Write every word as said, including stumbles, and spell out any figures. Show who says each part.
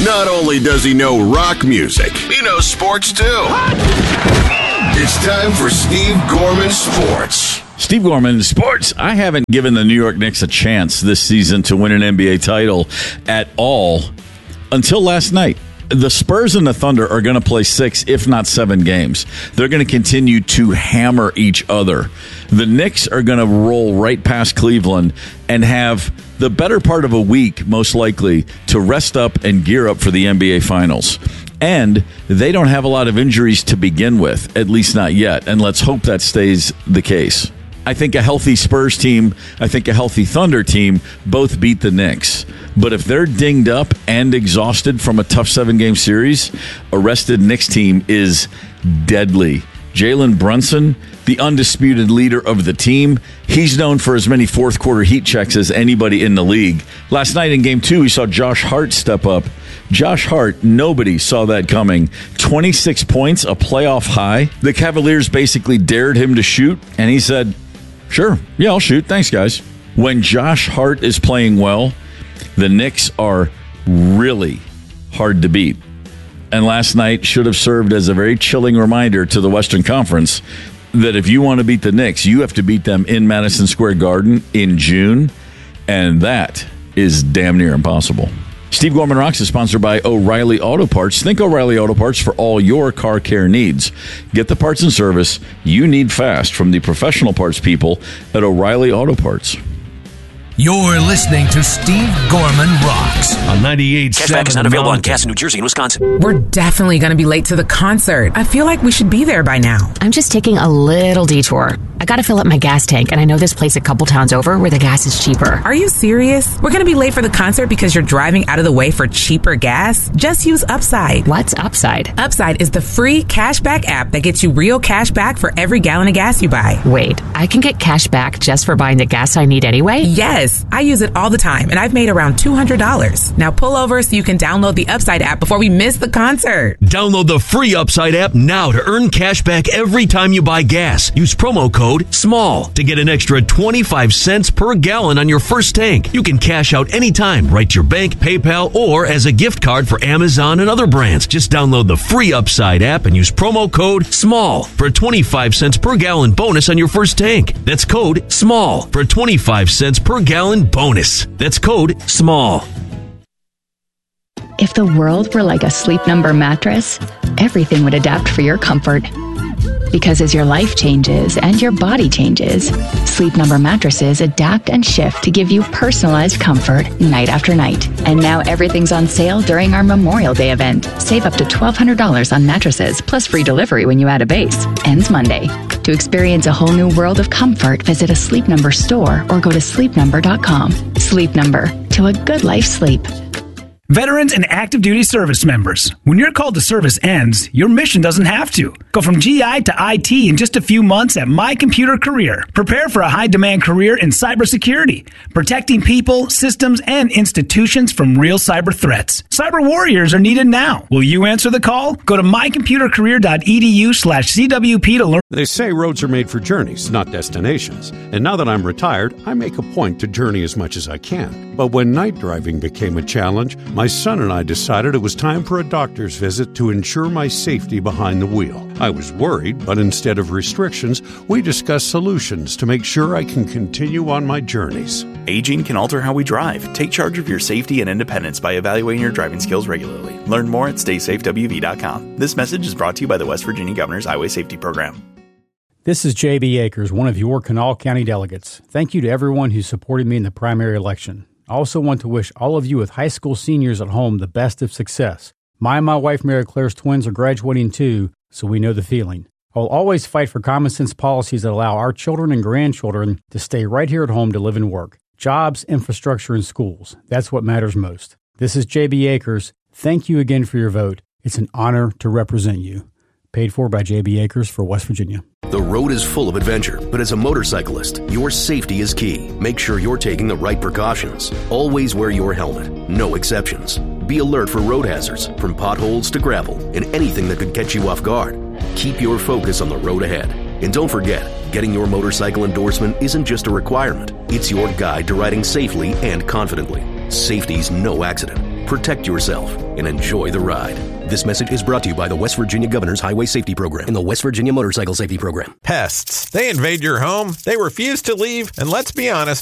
Speaker 1: Not only does he know rock music, he knows sports too. It's time for Steve Gorman Sports.
Speaker 2: Steve Gorman, Sports. I haven't given the New York Knicks a chance this season to win an N B A title at all until last night. The Spurs and the Thunder are going to play six, if not seven games. They're going to continue to hammer each other. The Knicks are going to roll right past Cleveland and have the better part of a week, most likely, to rest up and gear up for the N B A Finals. And they don't have a lot of injuries to begin with, at least not yet. And let's hope that stays the case. I think a healthy Spurs team, I think a healthy Thunder team, both beat the Knicks. But if they're dinged up and exhausted from a tough seven-game series, a rested Knicks team is deadly. Jalen Brunson, the undisputed leader of the team, he's known for as many fourth-quarter heat checks as anybody in the league. Last night in Game two, we saw Josh Hart step up. Josh Hart, nobody saw that coming. twenty-six points, a playoff high. The Cavaliers basically dared him to shoot, and he said, sure, yeah, I'll shoot. Thanks, guys. When Josh Hart is playing well, the Knicks are really hard to beat. And last night should have served as a very chilling reminder to the Western Conference that if you want to beat the Knicks, you have to beat them in Madison Square Garden in June, and that is damn near impossible. Steve Gorman Rocks is sponsored by O'Reilly Auto Parts. Think O'Reilly Auto Parts for all your car care needs. Get the parts and service you need fast from the professional parts people at O'Reilly Auto Parts.
Speaker 3: You're listening to Steve Gorman Rocks on ninety-eight point seven.
Speaker 4: Cashback is not available on gas in New Jersey and Wisconsin.
Speaker 5: We're definitely going to be late to the concert. I feel like we should be there by now.
Speaker 6: I'm just taking a little detour. I got to fill up my gas tank, and I know this place a couple towns over where the gas is cheaper.
Speaker 5: Are you serious? We're going to be late for the concert because you're driving out of the way for cheaper gas? Just use Upside.
Speaker 6: What's Upside?
Speaker 5: Upside is the free cashback app that gets you real cash back for every gallon of gas you buy.
Speaker 6: Wait, I can get cash back just for buying the gas I need anyway?
Speaker 5: Yes. I use it all the time, and I've made around two hundred dollars. Now pull over so you can download the Upside app before we miss the concert.
Speaker 7: Download the free Upside app now to earn cash back every time you buy gas. Use promo code SMALL to get an extra twenty-five cents per gallon on your first tank. You can cash out anytime right to your bank, PayPal, or as a gift card for Amazon and other brands. Just download the free Upside app and use promo code SMALL for a twenty-five cents per gallon bonus on your first tank. That's code SMALL for a twenty-five cents per gallon bonus. That's code SMALL.
Speaker 8: If the world were like a Sleep Number mattress, everything would adapt for your comfort. Because as your life changes and your body changes, Sleep Number mattresses adapt and shift to give you personalized comfort night after night. And now everything's on sale during our Memorial Day event. Save up to twelve hundred dollars on mattresses plus free delivery when you add a base. Ends Monday. To experience a whole new world of comfort, visit a Sleep Number store or go to sleep number dot com. Sleep Number. To a good life sleep.
Speaker 9: Veterans and active duty service members, when your call to service ends, your mission doesn't have to. Go from G I to I T in just a few months at My Computer Career. Prepare for a high-demand career in cybersecurity, protecting people, systems, and institutions from real cyber threats. Cyber warriors are needed now. Will you answer the call? Go to my computer career dot e d u slash c w p to learn.
Speaker 10: They say roads are made for journeys, not destinations. And now that I'm retired, I make a point to journey as much as I can. But when night driving became a challenge, my son and I decided it was time for a doctor's visit to ensure my safety behind the wheel. I was worried, but instead of restrictions, we discussed solutions to make sure I can continue on my journeys.
Speaker 11: Aging can alter how we drive. Take charge of your safety and independence by evaluating your driving skills regularly. Learn more at stay safe w v dot com. This message is brought to you by the West Virginia Governor's Highway Safety Program.
Speaker 12: This is J B Akers, one of your Kanawha County delegates. Thank you to everyone who supported me in the primary election. I also want to wish all of you with high school seniors at home the best of success. My and my wife Mary Claire's twins are graduating too, so we know the feeling. I will always fight for common sense policies that allow our children and grandchildren to stay right here at home to live and work. Jobs, infrastructure, and schools. That's what matters most. This is J B Akers. Thank you again for your vote. It's an honor to represent you. Paid for by J B Akers for West Virginia.
Speaker 13: The road is full of adventure, but as a motorcyclist, your safety is key. Make sure you're taking the right precautions. Always wear your helmet. No exceptions. Be alert for road hazards, from potholes to gravel, and anything that could catch you off guard. Keep your focus on the road ahead. And don't forget, getting your motorcycle endorsement isn't just a requirement. It's your guide to riding safely and confidently. Safety's no accident. Protect yourself and enjoy the ride. This message is brought to you by the West Virginia Governor's Highway Safety Program and the West Virginia Motorcycle Safety Program.
Speaker 14: Pests. They invade your home, they refuse to leave, and let's be honest,